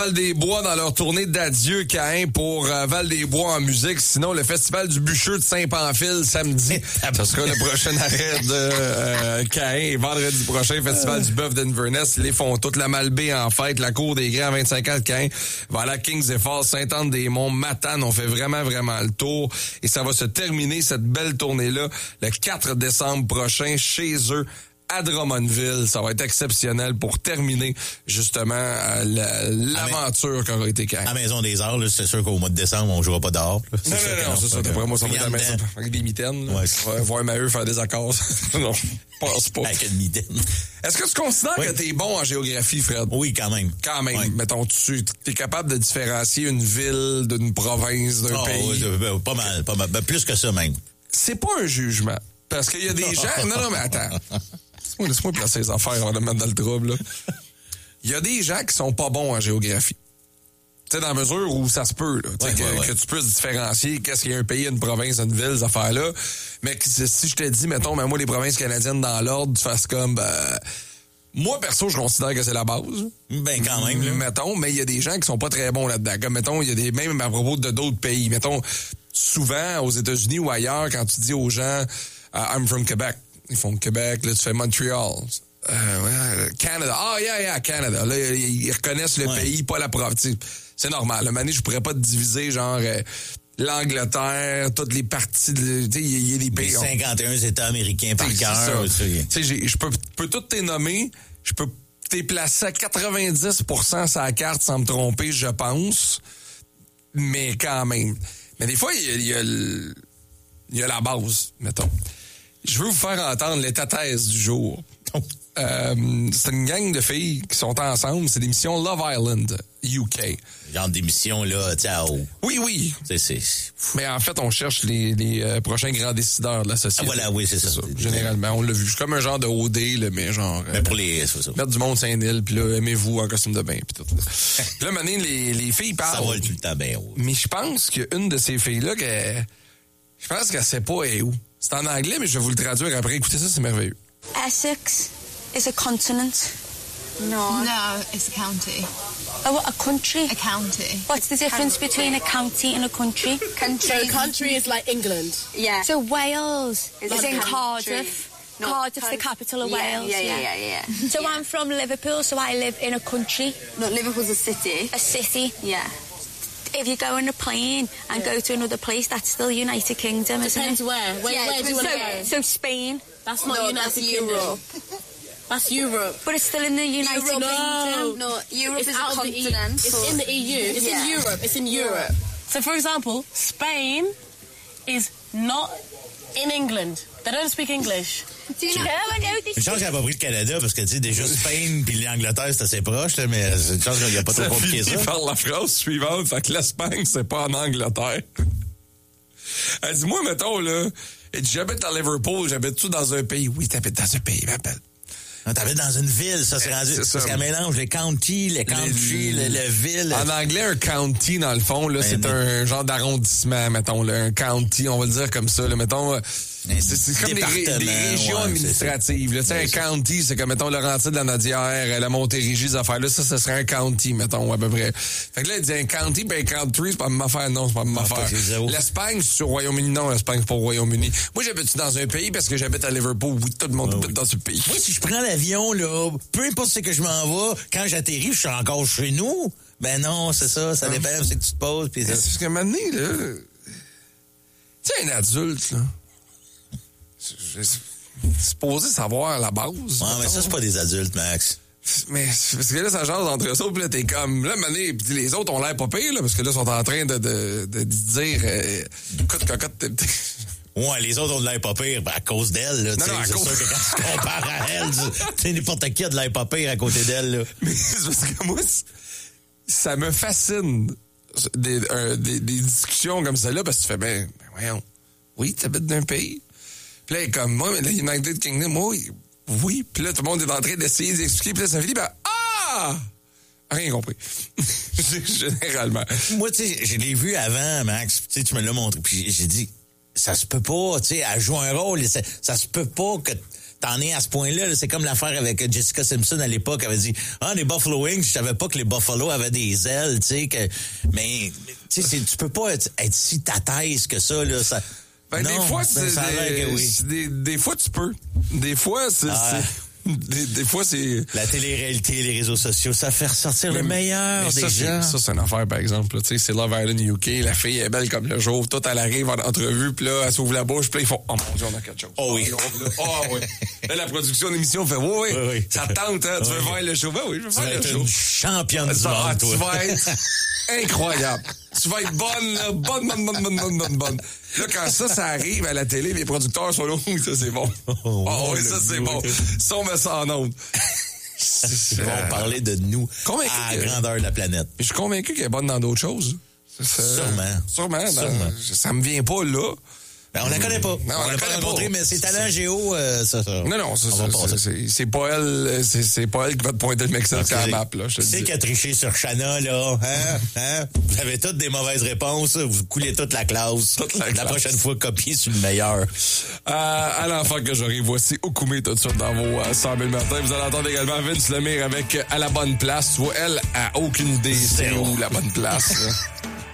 Val-des-Bois dans leur tournée d'adieu Caïn pour Val-des-Bois en musique. Sinon, le Festival du Bûcheux de Saint-Pamphile samedi. Ce sera le prochain arrêt de Caïn. Et vendredi prochain, Festival du Bœuf d'Inverness. Ils les font toute la Malbaie en fête. La Cour des Grands, 25 ans de Caïn. Voilà, Kings et Falls, Sainte-Anne-des-Monts, Matane. On fait vraiment le tour. Et ça va se terminer, cette belle tournée-là, le 4 décembre prochain, chez eux, à Drummondville. Ça va être exceptionnel pour terminer justement l'aventure qu'aura été Caïn. À Maison des Arts, là, c'est sûr qu'au mois de décembre, on jouera pas dehors. Là. Non, c'est ça. D'après moi, ça va être à la maison avec des mitaines. Ouais. Voir Maheu faire des accords. Non, je pense pas. Avec une mitaine. Est-ce que tu considères que t'es bon en géographie, Fred? Oui, quand même. Quand même. Ouais. Mettons, tu es capable de différencier une ville d'une province, d'un pays? Oui, pas mal. Ben, plus que ça, même. C'est pas un jugement. Parce qu'il y a des gens... Non, mais attends. Laisse-moi placer les affaires avant de me mettre dans le trouble. Là. Il y a des gens qui sont pas bons en géographie. Tu sais, dans la mesure où ça se peut, là, que tu puisses différencier qu'est-ce qu'il y a un pays, une province, une ville, ces affaires-là. Mais si je te dis, mettons, moi, les provinces canadiennes dans l'ordre, tu fasses comme... moi, perso, je considère que c'est la base. Ben, quand même. Là. Mettons, mais il y a des gens qui sont pas très bons là-dedans. Comme, mettons, il y a des... Même à propos de d'autres pays. Mettons, souvent, aux États-Unis ou ailleurs, quand tu dis aux gens « I'm from Quebec », ils font Québec, là, tu fais Montréal. Canada. Canada. Là, ils reconnaissent le pays, pas la province. C'est normal. Le mané, je pourrais pas te diviser, genre, l'Angleterre, toutes les parties de... Tu sais, il y a des pays... 51 États américains par cœur. Tu sais, je peux tout t'es nommer. Je peux t'es placer à 90% sur la carte sans me tromper, je pense. Mais quand même. Mais des fois, il y a la base, mettons. Je veux vous faire entendre l'état thèse du jour. C'est une gang de filles qui sont ensemble. C'est l'émission Love Island, UK. Genre d'émission, là, tu sais, Oui. C'est... Mais en fait, on cherche les prochains grands décideurs de la société. Ah, voilà, oui, c'est ça. Généralement, on l'a vu. C'est comme un genre de OD, là, mais genre... Mais pour les... C'est ça. Mettre du monde Saint-Nil, puis là, aimez-vous en costume de bain, puis tout. Puis là, maintenant, les filles parlent... Ça vole tout le temps bien haut. Mais je pense qu'une de ces filles-là, je pense qu'elle sait pas elle est où. C'est en anglais, mais je vais vous le traduire après. Écoutez ça, c'est merveilleux. Essex is a continent. No, it's a county. Oh, a country? A county. What's the difference between a county and a country? So a country is like England. Yeah. So Wales is like in country. Cardiff. No, Cardiff's the capital of Wales. Yeah. So I'm from Liverpool, so I live in a country. No, Liverpool's a city. A city. Yeah. If you go on a plane and go to another place, that's still United Kingdom, isn't it? Depends where. Where do you want to go? So Spain. That's not United Kingdom. That's Europe. But it's still in the United Kingdom. No, Europe is a continent. It's in the EU. It's in Europe. It's in Europe. So, for example, Spain is not in England. They don't speak English. Do you know? I know this. Une chance qu'elle n'a pas pris le Canada, parce que, tu sais, déjà, Spain puis l'Angleterre, c'est assez proche, là, mais c'est une chance qu'il n'y a pas trop compliqué ça. Par la phrase suivante, fait que l'Espagne, c'est pas en Angleterre. Elle dit, moi, mettons, là, j'habite à Liverpool, j'habite-tu dans un pays? Oui, t'habites dans un pays, m'appelle. Non, t'habites dans une ville, ça, c'est rendu. Parce qu'elle mélange les counties, le ville. En anglais, un county, dans le fond, là, c'est un genre d'arrondissement, mettons, là, un county, on va le dire comme ça, là, mettons. C'est comme des régions administratives. Tu sais, un county, c'est comme, mettons, Laurentide, la Nadière, la Montérégie, ces affaires-là. Ça serait un county, mettons, à peu près. Fait que là, il dit un county, ben un country, c'est pas ma affaire. Non, c'est pas ma affaire. L'Espagne, c'est au Royaume-Uni. Non, l'Espagne, c'est pas au Royaume-Uni. Moi, j'habite dans un pays parce que j'habite à Liverpool. Oui, tout le monde habite dans ce pays. Moi, si je prends l'avion, là, peu importe ce que je m'en vais, quand j'atterris, je suis encore chez nous. Ben non, c'est ça. Ça dépend, c'est que tu te poses. Puis c'est parce qu'à un moment donné, là, tu sais, un adulte, là. C'est supposé savoir la base. Ouais, mais ça, c'est pas des adultes, Max. Mais parce que là, ça jase entre ça, puis là, t'es comme... Là, mané, puis les autres ont l'air pas pire, là, parce que là, ils sont en train de dire... écoute, cocotte... Ouais, les autres ont de l'air pas pire à cause d'elle, là. Non, c'est sûr que quand tu compares à elle, tu sais, n'importe qui a de l'air pas pire à côté d'elle, là. Mais c'est parce que moi, ça me fascine des discussions comme celle-là, parce que tu fais, ben voyons, oui, t'habites d'un pays... Puis là, comme moi, le United Kingdom, oui. Puis là, tout le monde est en train d'essayer d'expliquer. Puis là, ça finit par rien compris. Généralement. Moi, tu sais, je l'ai vu avant, Max. Tu sais, tu me l'as montré. Puis j'ai dit, ça se peut pas, tu sais, elle joue un rôle. Ça se peut pas que t'en es à ce point-là. Là. C'est comme l'affaire avec Jessica Simpson à l'époque. Elle avait dit, les Buffalo Wings, je savais pas que les Buffalo avaient des ailes, tu sais. Mais tu sais, tu peux pas être si tataise que ça, là. Ça, ben, non, des fois, des fois, tu peux. Des fois, des fois, c'est... La télé-réalité, les réseaux sociaux, ça fait ressortir le meilleur des gens. Ça, c'est une affaire, par exemple. Tu sais, c'est Love Island UK. La fille est belle comme le jour. Tout, elle arrive en entrevue, puis là, elle s'ouvre la bouche, puis là, ils font « Oh mon Dieu, on a quelque chose. » Oh oui. Oui. Là, la production d'émission fait « Oui. Ça te tente, hein? Tu veux voir le show? » Ben oui, je veux faire le show. Une championne du monde, toi. Tu vas être incroyable. Tu vas être bonne, là. Bonne. Là, quand ça arrive à la télé, les producteurs sont là. Ça, c'est bon. Ça, c'est bon. Ça, on met ça en onde. Ils vont parler de nous à la grandeur de la planète. Je suis convaincu qu'elle est bonne dans d'autres choses. Sûrement. Ça me vient pas là. Ben, on la connaît pas. Non, on l'a pas rencontrée, mais c'est talent géo, ça. Non, c'est pas elle, c'est pas elle qui va te pointer le Mexique sur la map, là, je te dis. C'est qu'à tricher sur Chana, là, hein? Vous avez toutes des mauvaises réponses, vous coulez toute la classe. La prochaine fois, copiez sur le meilleur. À l'enfant que j'aurai, voici Okume tout de suite dans vos 100 000 matins. Vous allez entendre également Vince Lemire avec À la bonne place. Tu vois, elle a aucune idée c'est où la bonne place.